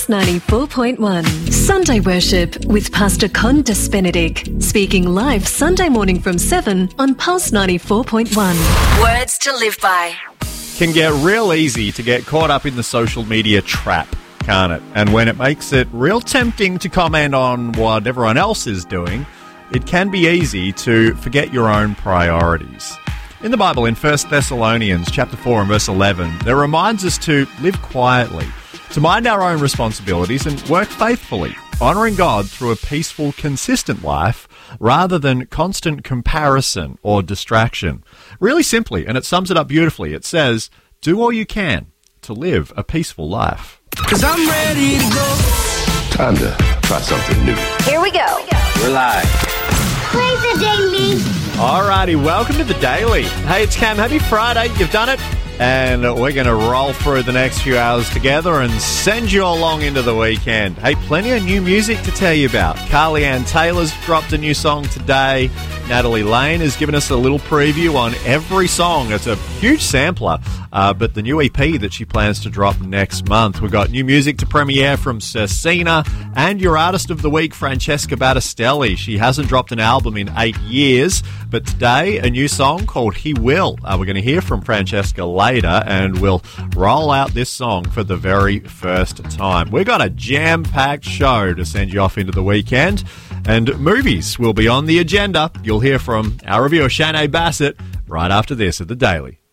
Pulse 94.1. Sunday Worship with Pastor Condis Benedict. Speaking live Sunday morning from 7 on Pulse 94.1. Words to live by. Can get real easy to get caught up in the social media trap, can't it? And when it makes it real tempting to comment on what everyone else is doing, it can be easy to forget your own priorities. In the Bible, in 1 Thessalonians chapter 4 and verse 11, it reminds us to live quietly, to mind our own responsibilities and work faithfully, honouring God through a peaceful, consistent life rather than constant comparison or distraction. Really simply, and it sums it up beautifully, it says, do all you can to live a peaceful life. 'Cause I'm ready to go. Time to try something new. Here we go. We're live. Play the daily. Alrighty, welcome to the Daily. Hey, it's Cam. Happy Friday. You've done it. And we're going to roll through the next few hours together and send you along into the weekend. Hey, plenty of new music to tell you about. Carly Ann Taylor's dropped a new song today. Natalie Lane has given us a little preview on every song. It's a huge sampler, but the new EP that she plans to drop next month. We've got new music to premiere from Cersina and your Artist of the Week, Francesca Battistelli. She hasn't dropped an album in 8 years, but today a new song called He Will. We're going to hear from Francesca later, and we'll roll out this song for the very first time. We've got a jam-packed show to send you off into the weekend, and movies will be on the agenda. You'll hear from our reviewer, Shanae Bassett, right after this at The Daily.